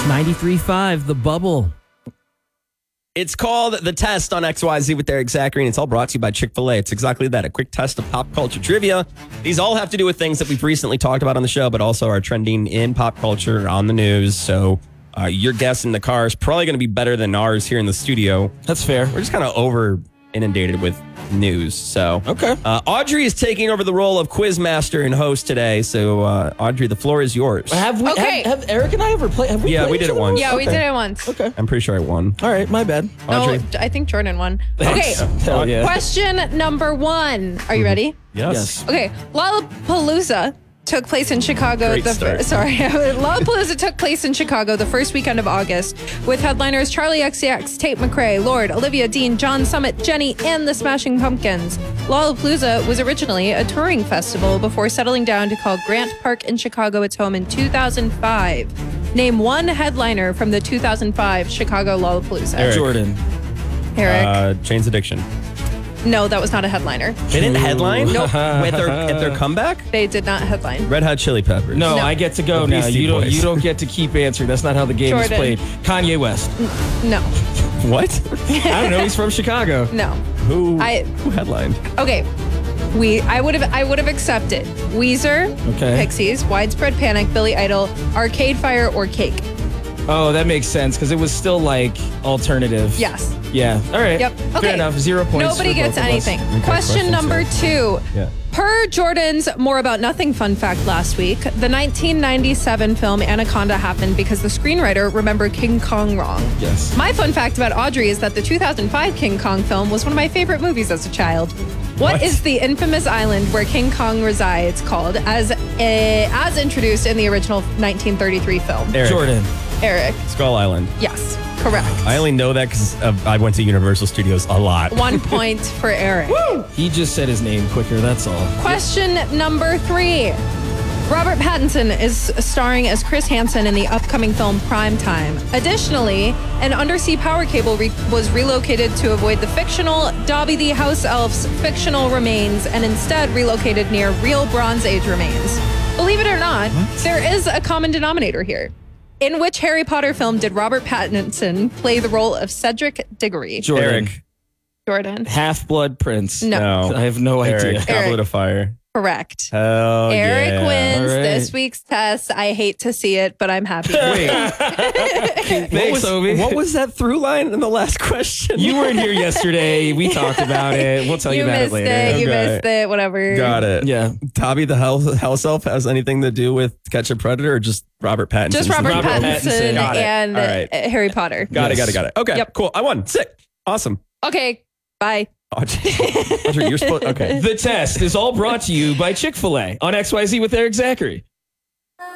93.5, The Bubble. It's called The Test on XYZ with Eric Zachary, and it's all brought to you by Chick-fil-A. It's exactly that, a quick test of pop culture trivia. These all have to do with things that we've recently talked about on the show, but also are trending in pop culture on the news. So your guess in the car is probably going to be better than ours here in the studio. That's fair. We're just kind of over inundated with news. So Okay. Audrey is taking over the role of quizmaster and host today. So Audrey, the floor is yours. Have we? Okay. Have Eric and I ever played? Have we Yeah, played we did each it other? once. Yeah, we Okay. did it once. Okay. I'm pretty sure I won. All right, my bad. Audrey. No, I think Jordan won. Okay. Hell yeah. Question number 1. Are you ready? Yes. Okay. Lollapalooza took place in Chicago. Great start. Lollapalooza took place in Chicago the first weekend of August with headliners Charlie XCX, Tate McRae, Lorde, Olivia Dean, John Summit, Jenny, and the Smashing Pumpkins. Lollapalooza was originally a touring festival before settling down to call Grant Park in Chicago its home in 2005. Name one headliner from the 2005 Chicago Lollapalooza. Eric. Jordan. Eric. Jane's Addiction. No, that was not a headliner. They didn't headline? Nope. With their comeback? They did not headline. Red Hot Chili Peppers. No, No. I get to go The now. Beastie You don't. Boys. You don't get to keep answering. That's not how the game is Jordan. played. Kanye West. No, What? I don't know. He's from Chicago. no. Who I- headlined? Okay. I would have accepted Weezer, Okay. Pixies, Widespread Panic, Billy Idol, Arcade Fire, or Cake. Oh, that makes sense because it was still like alternative. Yes. Yeah. All right. Yep. Fair Okay. enough. 0 points. Nobody for gets both of us. anything. Okay, Question number 2. Yeah. Per Jordan's More About Nothing fun fact last week, the 1997 film Anaconda happened because the screenwriter remembered King Kong wrong. Yes. My fun fact about Audrey is that the 2005 King Kong film was one of my favorite movies as a child. What is the infamous island where King Kong resides called as introduced in the original 1933 film? Eric. Jordan. Eric. Skull Island. Yes, correct. I only know that because I went to Universal Studios a lot. 1 point for Eric. He just said his name quicker. That's all. Question number 3. Robert Pattinson is starring as Chris Hansen in the upcoming film Primetime. Additionally, an undersea power cable was relocated to avoid the fictional Dobby the House Elf's fictional remains and instead relocated near real Bronze Age remains. Believe it or not, there is a common denominator here. In which Harry Potter film did Robert Pattinson play the role of Cedric Diggory? Jordan. Eric. Jordan. Half-Blood Prince. No. I have no idea. Eric. Goblet of Fire. Correct. Hell Eric yeah. wins All right. this week's test. I hate to see it, but I'm happy. Thanks, Obi. What was that through line in the last question? You weren't here yesterday. We talked about it. We'll tell you, You about it missed later. it. You Okay. missed it. Whatever. Got it. Yeah. Dobby the house elf has anything to do with Catch a Predator or just Robert Pattinson? Just Robert, Robert Pattinson, Pattinson. Got it. and All right. Harry Potter. Got Yes. it. Okay, Yep. cool. I won. Sick. Awesome. Okay. Bye. Audrey, you're supposed. Okay. The test is all brought to you by Chick-fil-A on XYZ with Eric Zachary.